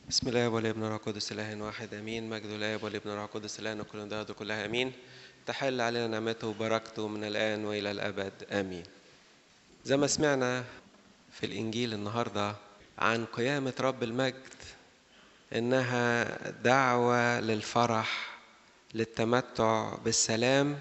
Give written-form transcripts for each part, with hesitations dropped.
بسم الله والابن والروح القدس اله واحد امين. مجد الاب والابن والروح القدس الان وكل ده كلها امين. تحل علينا نعمته وبركته من الان والى الابد امين. زي ما سمعنا في الانجيل النهارده عن قيامه رب المجد، انها دعوه للفرح، للتمتع بالسلام.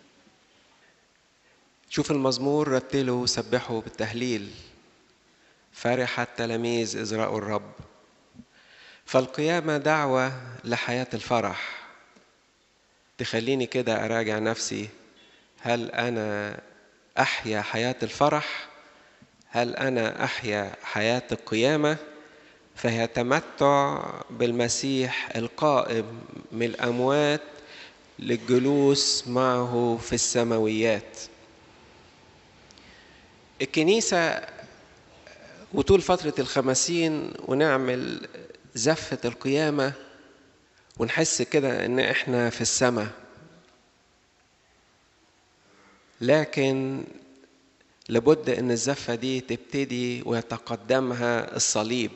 شوف المزمور: رتلوا وسبحوا بالتهليل، فرح التلاميذ إذ رأوا الرب. فالقيامة دعوة لحياة الفرح. تخليني كده أراجع نفسي، هل أنا أحيا حياة الفرح؟ هل أنا أحيا حياة القيامة؟ فهي تمتع بالمسيح القائم من الأموات للجلوس معه في السماويات. الكنيسة وطول فترة الخمسين ونعمل زفة القيامة ونحس كده ان احنا في السماء، لكن لابد ان الزفة دي تبتدي ويتقدمها الصليب.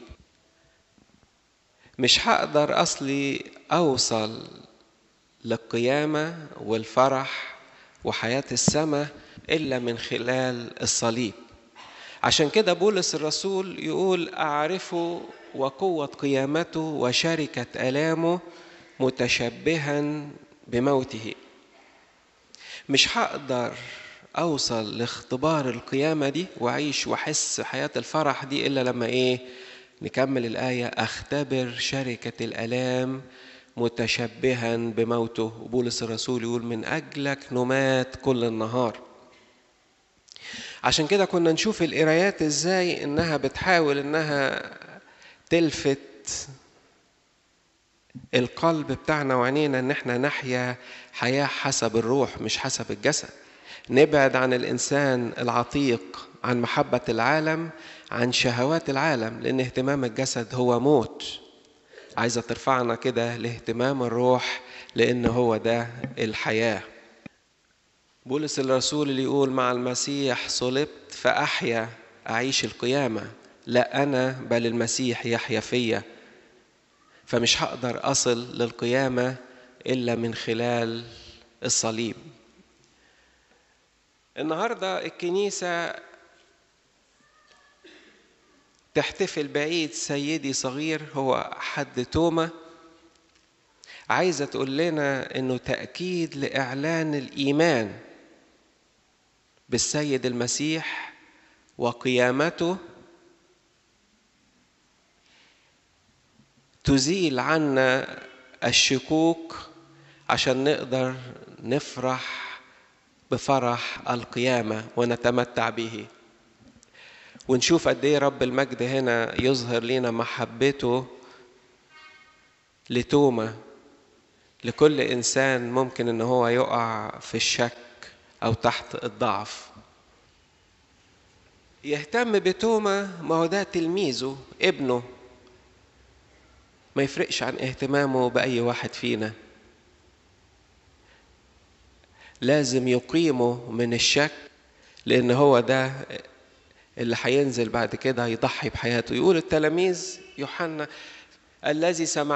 مش هقدر اصلي اوصل للقيامة والفرح وحياة السماء الا من خلال الصليب. عشان كده بولس الرسول يقول: أعرفه وقوة قيامته وشركة آلامه متشبها بموته. مش هقدر أوصل لاختبار القيامة دي وأعيش وأحس حياة الفرح دي إلا لما نكمل الآية: أختبر شركة الآلام متشبها بموته. بولس الرسول يقول: من أجلك نمات كل النهار. عشان كده كنا نشوف القرايات ازاي انها بتحاول انها تلفت القلب بتاعنا وعينينا ان احنا نحيا حياة حسب الروح مش حسب الجسد. نبعد عن الانسان العتيق، عن محبة العالم، عن شهوات العالم، لان اهتمام الجسد هو موت. عايزة ترفعنا كده لاهتمام الروح، لان هو ده الحياة. بولس الرسول اللي يقول: مع المسيح صلبت فأحيا، أعيش القيامة، لا أنا بل المسيح يحيا فيا. فمش هقدر أصل للقيامة إلا من خلال الصليب. النهاردة الكنيسة تحتفل بعيد سيدي صغير، هو حد توما. عايزة تقول لنا إنه تأكيد لإعلان الإيمان بالسيد المسيح وقيامته، تزيل عنا الشكوك عشان نقدر نفرح بفرح القيامة ونتمتع به. ونشوف قد ايه رب المجد هنا يظهر لنا محبته لتوما، لكل إنسان ممكن إن هو يقع في الشك أو تحت الضعف. يهتم بتوما، ما هو ده تلميذه، ابنه، ما يفرقش عن اهتمامه بأي واحد فينا. لازم يقيمه من الشك، لأن هو ده اللي هينزل بعد كده يضحي بحياته. يقول التلاميذ يوحنا: الذي سمع